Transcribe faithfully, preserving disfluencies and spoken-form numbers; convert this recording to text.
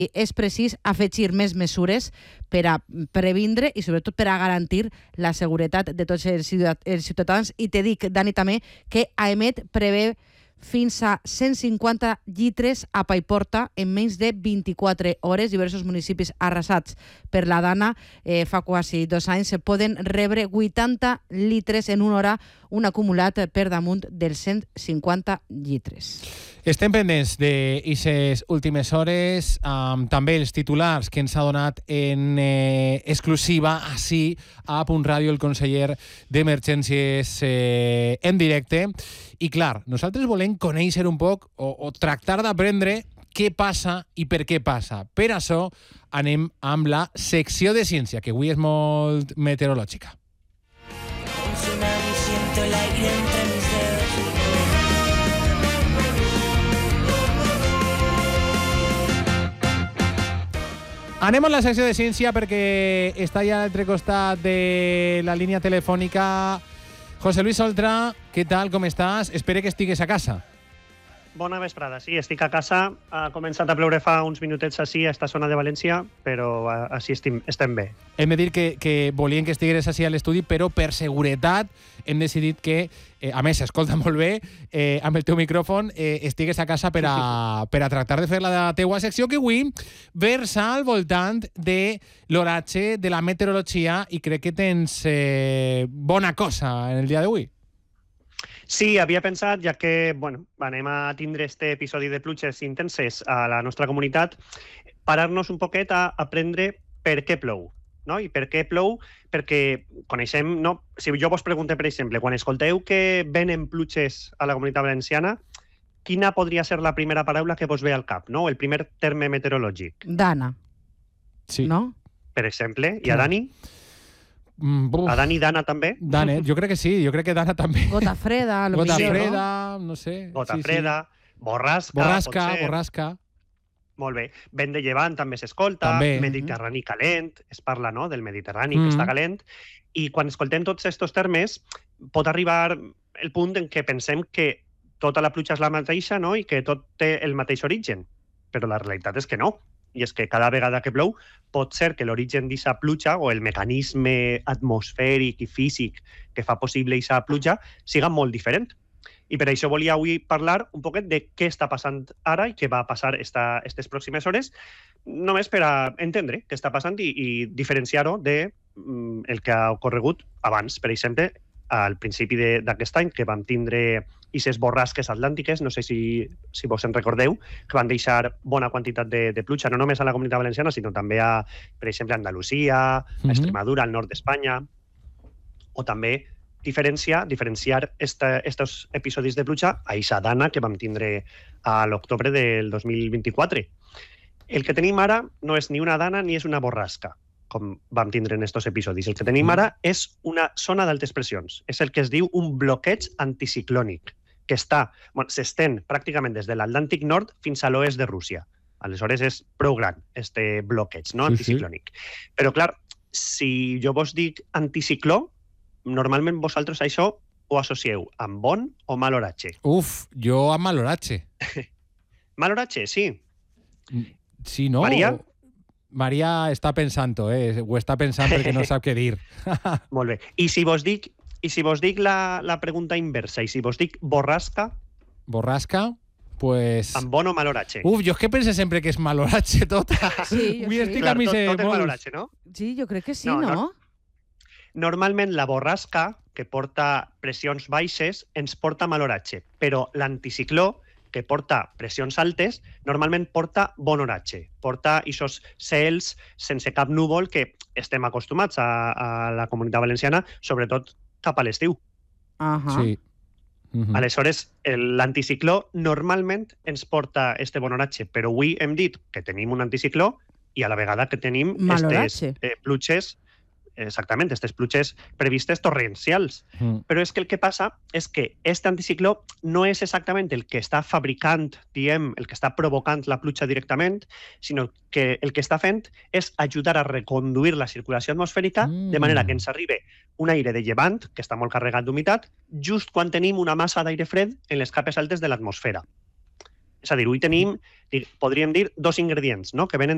és precís afegir més mesures per a previndre i sobretot per a garantir la seguretat de tots els ciutadans. I te dic, Dani, també que AEMET prevé fins a cent cinquanta litres a Paiporta en menys de vint-i-quatre hores. Diversos municipis arrasats per la Dana eh, fa quasi dos anys se poden rebre vuitanta litres en una hora, un acumulat per damunt dels cent cinquanta litres. Estem pendents d'aquestes últimes hores, um, també els titulars que ens ha donat en eh, exclusiva així a Punt Ràdio el conseller d'Emergències eh, en directe. I clar, nosaltres volem conèixer un poc o, o tractar d'aprendre què passa i per què passa. Per això anem amb la secció de ciència, que avui és molt meteorològica. Un tsunami, siento el aire entre mis dedos. Anem a la secció de ciència perquè està ja a l'altre costat de la línia telefònica José Luis Oltra. Què tal, com estàs? Espero que estigues a casa. Bona vesprada, sí, estic a casa. Ha començat a ploure fa uns minutets així a esta zona de València, però així estem, estem bé. Hem de dir que, que volien que estigueres així a l'estudi, però per seguretat hem decidit que, eh, a més, escolta molt bé, eh, amb el teu micròfon, eh, estigues a casa per a, per a tractar de fer la teua secció, que avui versa al voltant de l'oratge, de la meteorologia, i crec que tens eh, bona cosa en el dia d'avui. Sí, havia pensat, ja que bueno, anem a tindre este episodi de pluges intenses a la nostra comunitat, parar-nos un poquet a aprendre per què plou. No? I per què plou? Perquè coneixem... No? Si jo vos pregunto, per exemple, quan escolteu que venen pluges a la comunitat valenciana, quina podria ser la primera paraula que vos ve al cap? No? El primer terme meteorològic. Dana. Sí. No? Per exemple. I a Dani? Mm, a Dani i Dana també? Dana, jo crec que sí, jo crec que Dana també. Gota freda, lo Gota millor, freda, no? no sé. Gota sí, freda, sí. borrasca, borrasca, pot ser. borrasca. Molt bé. Vent de llevant també s'escolta, també. Mediterrani calent, es parla no? del Mediterrani mm. que està calent, i quan escoltem tots aquests termes pot arribar el punt en què pensem que tota la pluja és la mateixa, no? I que tot té el mateix origen, però la realitat és que no. I és que cada vegada que plou pot ser que l'origen d'aquesta pluja o el mecanisme atmosfèric i físic que fa possible aquesta pluja siga molt diferent. I per això volia avui parlar un poquet de què està passant ara i què va passar aquestes pròximes hores, només per a entendre què està passant i, i diferenciar-ho del de, que ha ocorregut abans. Per exemple, al principi d'aquest any, que vam tindre aquestes borrasques atlàntiques, no sé si, si vos en recordeu, que van deixar bona quantitat de, de pluja, no només a la comunitat valenciana, sinó també a, per exemple, a Andalusia, a Extremadura, al nord d'Espanya, o també diferenciar, diferenciar aquests episodis de pluja a aquesta Dana que vam tindre a l'octubre del dos mil vint-i-quatre. El que tenim ara no és ni una Dana ni és una borrasca, com vam tindre en aquests episodis. El que tenim ara és una zona d'altes pressions. És el que es diu un bloqueig anticiclònic, que està, bueno, s'estén pràcticament des de l'Atlàntic Nord fins a l'oest de Rússia. Aleshores és prou gran, este bloqueig, no? Anticiclònic. Sí, sí. Però, clar, si jo vos dic anticicló, normalment vosaltres això ho associeu amb bon o mal oratge? Uf, jo amb mal oratge. Mal oratge, sí. Sí, no? Maria? Maria està pensant-ho, eh? Ho està pensant perquè no sap què dir. Molt bé. I si vos dic, i si vos dic la, la pregunta inversa, i si vos dic borrasca? Borrasca? Pues... Amb bon o mal oratge? Uf, jo és que pense sempre que és mal oratge tot. Sí, jo Avui sí. estic Clar, a mi tot, tot és molt... mal oratge, no? Sí, jo crec que sí, no? no? no? Normalment la borrasca, que porta pressions baixes, ens porta mal oratge, però l'anticicló, que porta pressions altes, normalment porta bon oratge. Porta aquests cels sense cap núvol que estem acostumats a, a la comunitat valenciana, sobretot cap a l'estiu. Uh-huh. Sí. Uh-huh. Aleshores, l'anticicló normalment ens porta este bon oratge, però avui hem dit que tenim un anticicló i a la vegada que tenim aquestes eh, pluges, exactament, aquestes pluges previstes torrencials. Mm. Però és que el que passa és que aquest anticicló no és exactament el que està fabricant, diem, el que està provocant la pluja directament, sinó que el que està fent és ajudar a reconduir la circulació atmosfèrica mm. de manera que ens arribi un aire de llevant, que està molt carregat d'humitat, just quan tenim una massa d'aire fred en les capes altes de l'atmosfera. És a dir, avui tenim, podríem dir, dos ingredients, no?, que venen